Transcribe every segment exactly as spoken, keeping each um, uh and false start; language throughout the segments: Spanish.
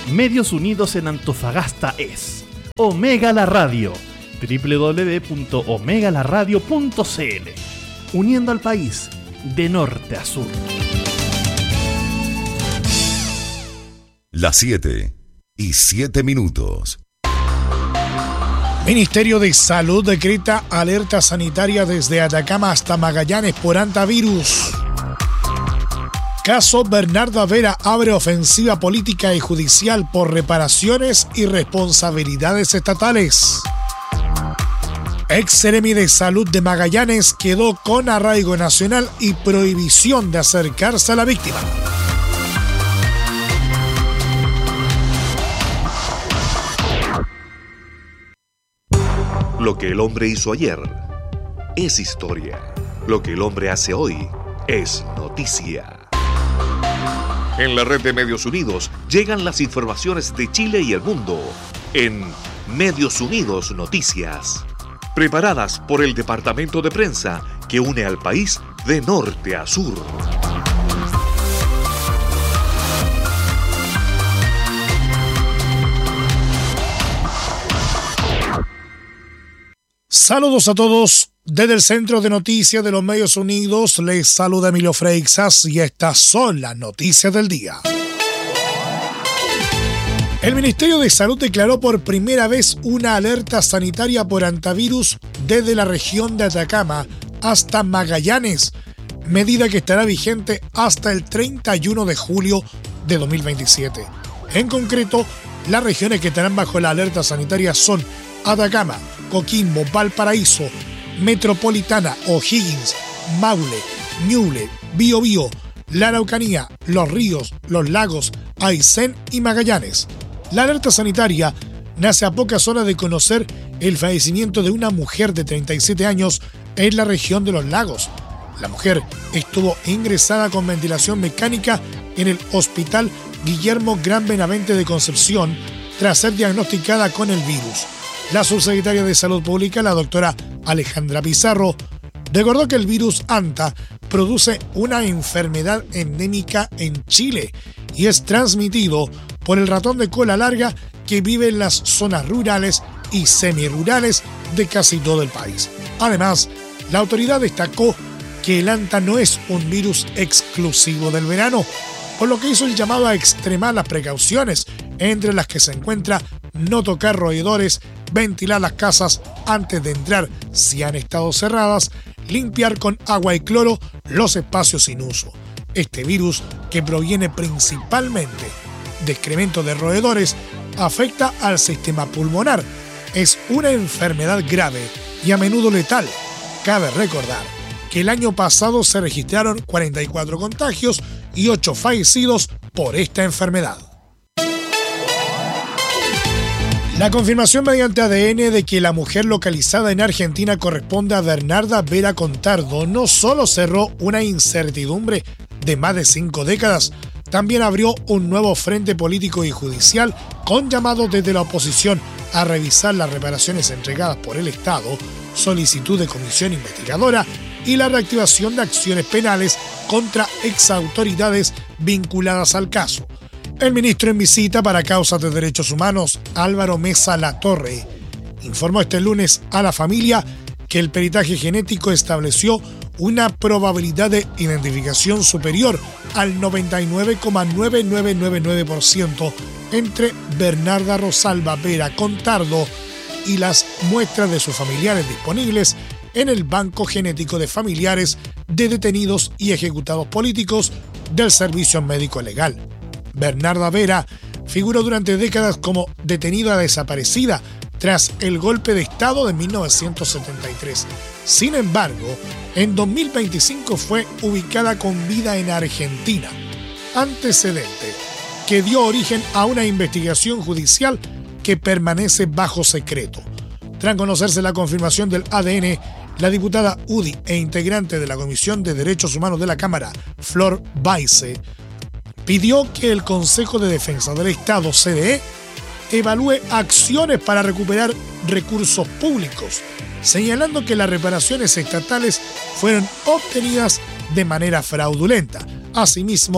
Medios Unidos en Antofagasta es Omega la Radio, doble u doble u doble u punto omega la radio punto c l, uniendo al país de norte a sur. Las siete y siete minutos. Ministerio de Salud decreta alerta sanitaria desde Atacama hasta Magallanes por hantavirus. Caso Bernarda Vera abre ofensiva política y judicial por reparaciones y responsabilidades estatales. Ex Seremi de Salud de Magallanes quedó con arraigo nacional y prohibición de acercarse a la víctima. Lo que el hombre hizo ayer es historia. Lo que el hombre hace hoy es noticia. En la red de Medios Unidos llegan las informaciones de Chile y el mundo en Medios Unidos Noticias, preparadas por el departamento de prensa que une al país de norte a sur. Saludos a todos. Desde el Centro de Noticias de los Medios Unidos les saluda Emilio Freixas y estas son las noticias del día. El Ministerio de Salud declaró por primera vez una alerta sanitaria por hantavirus desde la región de Atacama hasta Magallanes, medida que estará vigente hasta el treinta y uno de julio de dos mil veintisiete. En concreto, las regiones que estarán bajo la alerta sanitaria son Atacama, Coquimbo, Valparaíso, Metropolitana, O'Higgins, Maule, Ñuble, Biobío, la Araucanía, Los Ríos, Los Lagos, Aysén y Magallanes. La alerta sanitaria nace a pocas horas de conocer el fallecimiento de una mujer de treinta y siete años en la región de Los Lagos. La mujer estuvo ingresada con ventilación mecánica en el Hospital Guillermo Gran Benavente de Concepción tras ser diagnosticada con el virus. La subsecretaria de Salud Pública, la doctora Alejandra Pizarro, recordó que el virus Anta produce una enfermedad endémica en Chile y es transmitido por el ratón de cola larga que vive en las zonas rurales y semirurales de casi todo el país. Además, la autoridad destacó que el Anta no es un virus exclusivo del verano, por lo que hizo el llamado a extremar las precauciones, entre las que se encuentra no tocar roedores, ventilar las casas antes de entrar si han estado cerradas, limpiar con agua y cloro los espacios sin uso. Este virus, que proviene principalmente de excremento de roedores, afecta al sistema pulmonar. Es una enfermedad grave y a menudo letal. Cabe recordar que el año pasado se registraron cuarenta y cuatro contagios y ocho fallecidos por esta enfermedad. La confirmación mediante A D N de que la mujer localizada en Argentina corresponde a Bernarda Vera Contardo no solo cerró una incertidumbre de más de cinco décadas, también abrió un nuevo frente político y judicial con llamados desde la oposición a revisar las reparaciones entregadas por el Estado, solicitud de comisión investigadora y la reactivación de acciones penales contra exautoridades vinculadas al caso. El ministro en visita para causas de derechos humanos, Álvaro Mesa Latorre, informó este lunes a la familia que el peritaje genético estableció una probabilidad de identificación superior al noventa y nueve coma nueve nueve nueve nueve por ciento entre Bernarda Rosalba Vera Contardo y las muestras de sus familiares disponibles en el Banco Genético de Familiares de Detenidos y Ejecutados Políticos del Servicio Médico Legal. Bernarda Vera figuró durante décadas como detenida desaparecida tras el golpe de Estado de mil novecientos setenta y tres. Sin embargo, en dos mil veinticinco fue ubicada con vida en Argentina, antecedente que dio origen a una investigación judicial que permanece bajo secreto. Tras conocerse la confirmación del A D N, la diputada U D I e integrante de la Comisión de Derechos Humanos de la Cámara, Flor Baise, pidió que el Consejo de Defensa del Estado, C D E, evalúe acciones para recuperar recursos públicos, señalando que las reparaciones estatales fueron obtenidas de manera fraudulenta. Asimismo,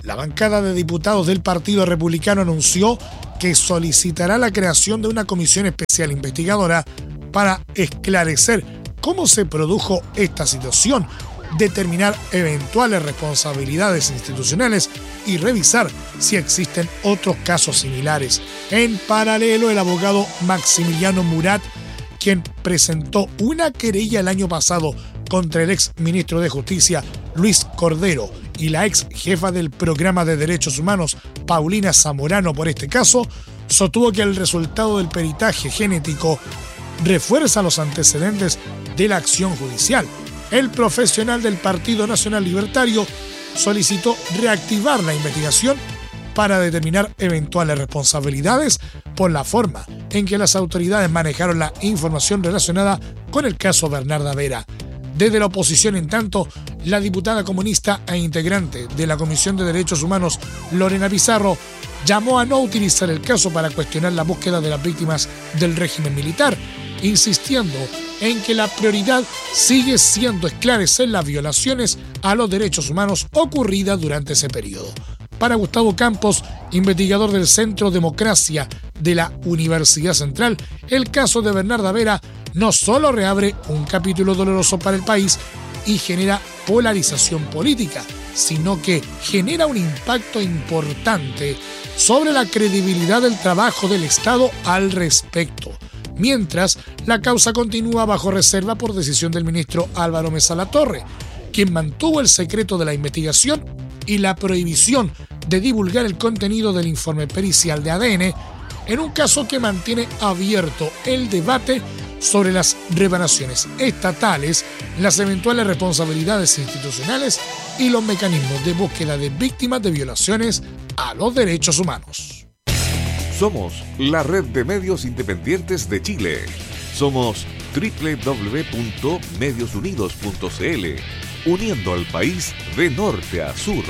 la bancada de diputados del Partido Republicano anunció que solicitará la creación de una comisión especial investigadora para esclarecer cómo se produjo esta situación, determinar eventuales responsabilidades institucionales y revisar si existen otros casos similares. En paralelo, el abogado Maximiliano Murat, quien presentó una querella el año pasado contra el ex ministro de Justicia Luis Cordero y la ex jefa del Programa de Derechos Humanos Paulina Zamorano por este caso, sostuvo que el resultado del peritaje genético refuerza los antecedentes de la acción judicial. El profesional del Partido Nacional Libertario solicitó reactivar la investigación para determinar eventuales responsabilidades por la forma en que las autoridades manejaron la información relacionada con el caso Bernarda Vera. Desde la oposición, en tanto, la diputada comunista e integrante de la Comisión de Derechos Humanos, Lorena Pizarro, llamó a no utilizar el caso para cuestionar la búsqueda de las víctimas del régimen militar, insistiendo en que la prioridad sigue siendo esclarecer las violaciones a los derechos humanos ocurridas durante ese periodo. Para Gustavo Campos, investigador del Centro Democracia de la Universidad Central, el caso de Bernarda Vera no solo reabre un capítulo doloroso para el país y genera polarización política, sino que genera un impacto importante sobre la credibilidad del trabajo del Estado al respecto. Mientras, la causa continúa bajo reserva por decisión del ministro Álvaro Mesa Latorre, quien mantuvo el secreto de la investigación y la prohibición de divulgar el contenido del informe pericial de A D N en un caso que mantiene abierto el debate sobre las reparaciones estatales, las eventuales responsabilidades institucionales y los mecanismos de búsqueda de víctimas de violaciones a los derechos humanos. Somos la red de medios independientes de Chile. Somos doble u doble u doble u punto medios unidos punto c l, uniendo al país de norte a sur.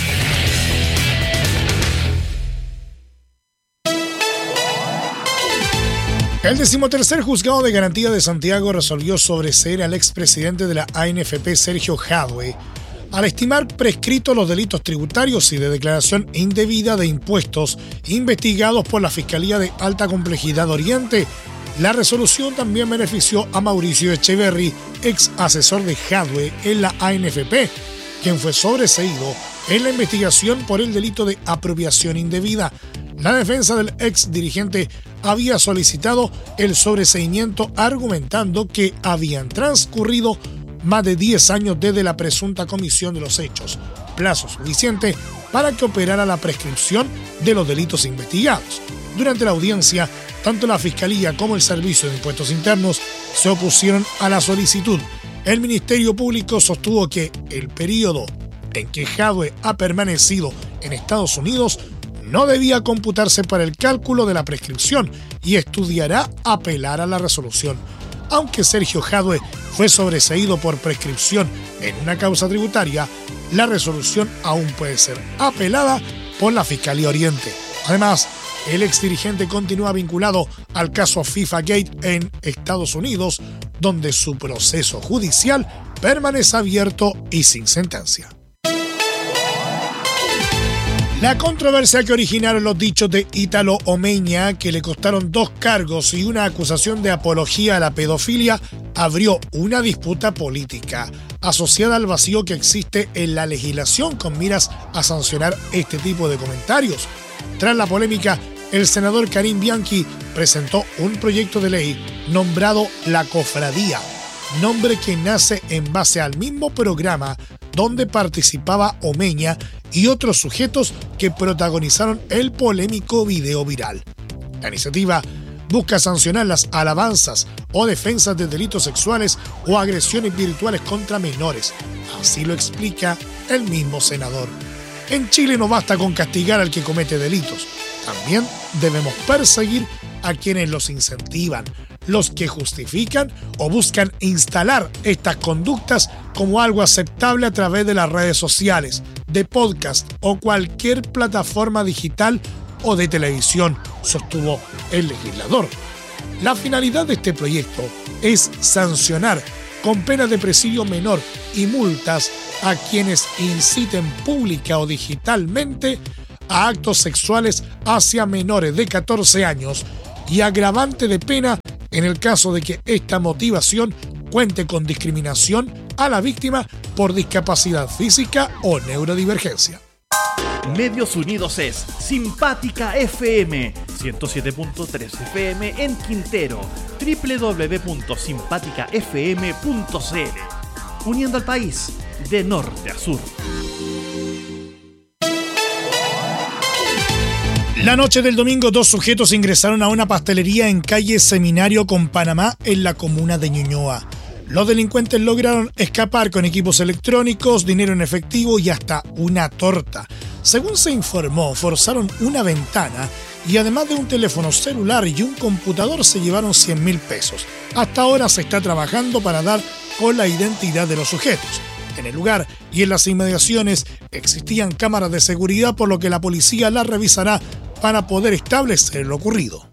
El decimotercer juzgado de garantía de Santiago resolvió sobreseer al expresidente de la A N F P, Sergio Jadwe, al estimar prescritos los delitos tributarios y de declaración indebida de impuestos investigados por la Fiscalía de Alta Complejidad Oriente. La resolución también benefició a Mauricio Echeverry, ex asesor de Jadwe en la A N F P, quien fue sobreseído en la investigación por el delito de apropiación indebida. La defensa del ex dirigente había solicitado el sobreseimiento argumentando que habían transcurrido más de diez años desde la presunta comisión de los hechos, plazo suficiente para que operara la prescripción de los delitos investigados. Durante la audiencia, tanto la Fiscalía como el Servicio de Impuestos Internos se opusieron a la solicitud. El Ministerio Público sostuvo que el periodo en que Jadwe ha permanecido en Estados Unidos no debía computarse para el cálculo de la prescripción y estudiará apelar a la resolución. Aunque Sergio Jadwe fue sobreseído por prescripción en una causa tributaria, la resolución aún puede ser apelada por la Fiscalía Oriente. Además, el exdirigente continúa vinculado al caso FIFA Gate en Estados Unidos, donde su proceso judicial permanece abierto y sin sentencia. La controversia que originaron los dichos de Ítalo Omeña, que le costaron dos cargos y una acusación de apología a la pedofilia, abrió una disputa política asociada al vacío que existe en la legislación con miras a sancionar este tipo de comentarios. Tras la polémica, el senador Karim Bianchi presentó un proyecto de ley nombrado La Cofradía, nombre que nace en base al mismo programa donde participaba Omeña y otros sujetos que protagonizaron el polémico video viral. La iniciativa busca sancionar las alabanzas o defensas de delitos sexuales o agresiones virtuales contra menores. Así lo explica el mismo senador. En Chile no basta con castigar al que comete delitos. También debemos perseguir a quienes los incentivan, los que justifican o buscan instalar estas conductas como algo aceptable a través de las redes sociales, de podcast o cualquier plataforma digital o de televisión, sostuvo el legislador. La finalidad de este proyecto es sancionar con penas de presidio menor y multas a quienes inciten pública o digitalmente a actos sexuales hacia menores de catorce años y agravante de pena en el caso de que esta motivación cuente con discriminación a la víctima por discapacidad física o neurodivergencia. Medios Unidos es Simpática F M, ciento siete punto tres F M en Quintero, doble u doble u doble u punto simpática f m punto c l, uniendo al país de norte a sur. La noche del domingo, dos sujetos ingresaron a una pastelería en calle Seminario con Panamá, en la comuna de Ñuñoa. Los delincuentes lograron escapar con equipos electrónicos, dinero en efectivo y hasta una torta. Según se informó, forzaron una ventana y además de un teléfono celular y un computador se llevaron cien mil pesos. Hasta ahora se está trabajando para dar con la identidad de los sujetos. En el lugar y en las inmediaciones existían cámaras de seguridad, por lo que la policía las revisará para poder establecer lo ocurrido.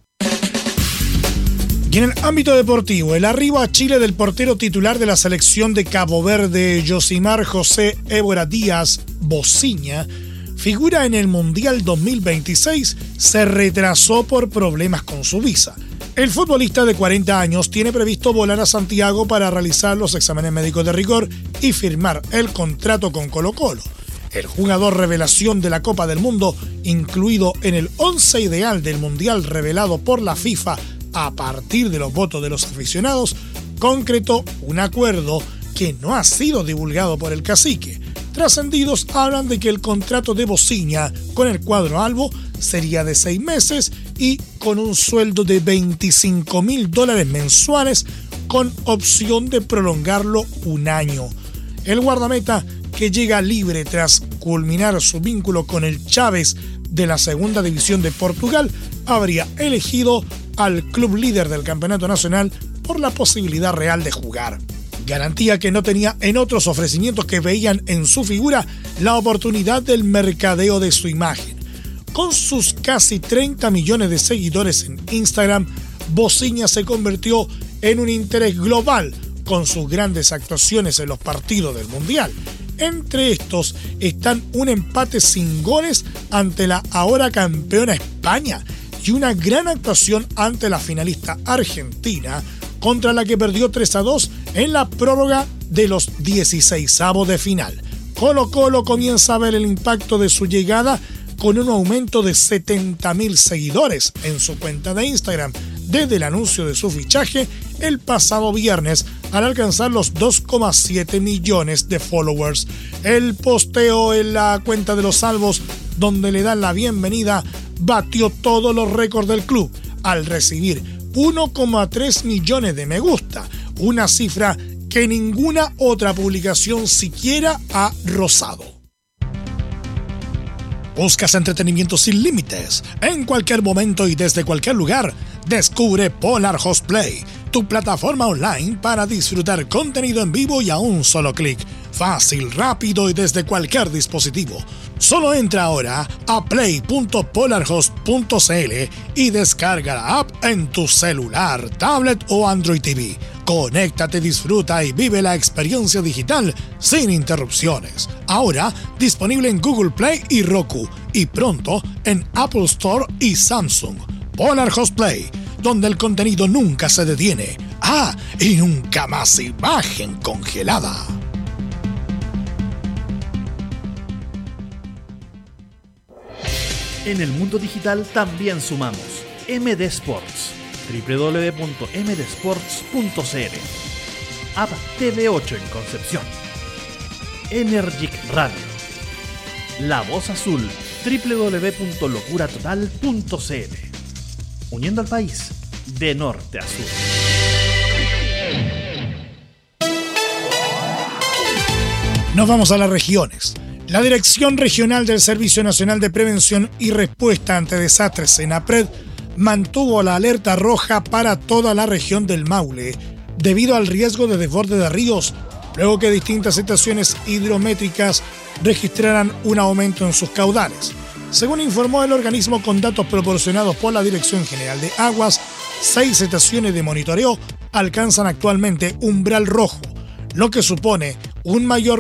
Y en el ámbito deportivo, el arribo a Chile del portero titular de la selección de Cabo Verde, Yosimar José Évora Díaz Bociña, figura en el Mundial dos mil veintiséis, se retrasó por problemas con su visa. El futbolista de cuarenta años tiene previsto volar a Santiago para realizar los exámenes médicos de rigor y firmar el contrato con Colo-Colo. El jugador revelación de la Copa del Mundo, incluido en el once ideal del Mundial revelado por la FIFA a partir de los votos de los aficionados, concretó un acuerdo que no ha sido divulgado por el cacique. Trascendidos hablan de que el contrato de Bociña con el cuadro albo sería de seis meses y con un sueldo de veinticinco mil dólares mensuales con opción de prolongarlo un año. El guardameta, que llega libre tras culminar su vínculo con el Chaves de la Segunda División de Portugal, habría elegido al club líder del campeonato nacional por la posibilidad real de jugar. Garantía que no tenía en otros ofrecimientos que veían en su figura la oportunidad del mercadeo de su imagen. Con sus casi treinta millones de seguidores en Instagram, Bociña se convirtió en un interés global con sus grandes actuaciones en los partidos del Mundial. Entre estos están un empate sin goles ante la ahora campeona España y una gran actuación ante la finalista Argentina, contra la que perdió tres a dos en la prórroga de los dieciseisavos de final. Colo-Colo comienza a ver el impacto de su llegada con un aumento de setenta mil seguidores en su cuenta de Instagram desde el anuncio de su fichaje el pasado viernes, al alcanzar los dos coma siete millones de followers. El posteo en la cuenta de los albos, donde le dan la bienvenida, batió todos los récords del club al recibir uno coma tres millones de me gusta, una cifra que ninguna otra publicación siquiera ha rozado. ¿Buscas entretenimiento sin límites? En cualquier momento y desde cualquier lugar, descubre Polar Host Play, tu plataforma online para disfrutar contenido en vivo y a un solo clic. Fácil, rápido y desde cualquier dispositivo. Solo entra ahora a play punto polarhost punto c l y descarga la app en tu celular, tablet o Android T V. Conéctate, disfruta y vive la experiencia digital sin interrupciones. Ahora disponible en Google Play y Roku, y pronto en Apple Store y Samsung. Polar Host Play, donde el contenido nunca se detiene. Ah, y nunca más imagen congelada. En el mundo digital también sumamos M D Sports, doble u doble u doble u punto m d sports punto c l, App T V ocho en Concepción, Energic Radio, La Voz Azul, doble u doble u doble u punto locura total punto c l, uniendo al país de norte a sur. Nos vamos a las regiones. La Dirección Regional del Servicio Nacional de Prevención y Respuesta ante Desastres, SENAPRED, mantuvo la alerta roja para toda la región del Maule debido al riesgo de desborde de ríos, luego que distintas estaciones hidrométricas registraran un aumento en sus caudales. Según informó el organismo con datos proporcionados por la Dirección General de Aguas, seis estaciones de monitoreo alcanzan actualmente umbral rojo, lo que supone un mayor